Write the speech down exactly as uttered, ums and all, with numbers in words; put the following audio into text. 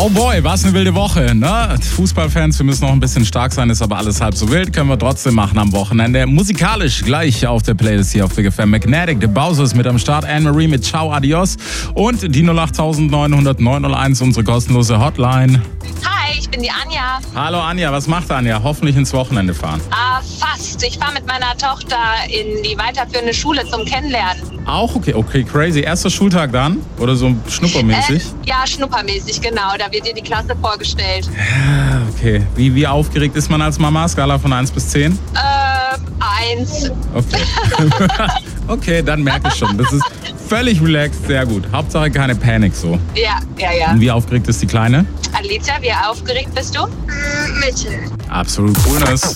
Oh boy, was eine wilde Woche, ne? Fußballfans, wir müssen noch ein bisschen stark sein, ist aber alles halb so wild, können wir trotzdem machen am Wochenende. Musikalisch gleich auf der Playlist hier auf Big F M. Magnetic, The Bowser ist mit am Start, Anne-Marie mit Ciao Adios und die null acht neun null null neun null eins, unsere kostenlose Hotline. Hi, ich bin die Anja. Hallo Anja, was macht Anja? Hoffentlich ins Wochenende fahren. Ah, fast. Ich fahre mit meiner Tochter in die weiterführende Schule zum Kennenlernen. Auch okay, okay, crazy. Erster Schultag dann? Oder so schnuppermäßig? Äh, ja, schnuppermäßig, genau. Da wird dir die Klasse vorgestellt. Ja, okay. Wie, wie aufgeregt ist man als Mama? Skala von eins bis zehn? Äh, eins. Okay. Okay, dann merke ich schon. Das ist völlig relaxed, sehr gut. Hauptsache keine Panik so. Ja, ja, ja. Und wie aufgeregt ist die Kleine? Alicia, wie aufgeregt bist du? Mittel. Absolut coolness.